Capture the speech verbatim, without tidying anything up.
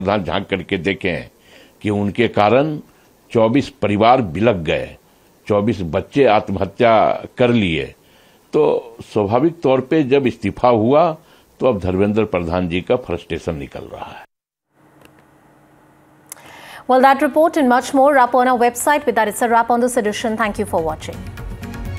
प्रधान झांक करके देखें कि उनके कारण चौबीस परिवार बिलक गए, चौबीस बच्चे आत्महत्या कर लिए, तो स्वाभाविक तौर पे जब इस्तीफा हुआ तो अब धर्मेंद्र प्रधान जी का फ्रस्ट्रेशन निकल रहा है। Well, that report and much more up on our website. With that, it's a wrap on this edition. Thank you for watching.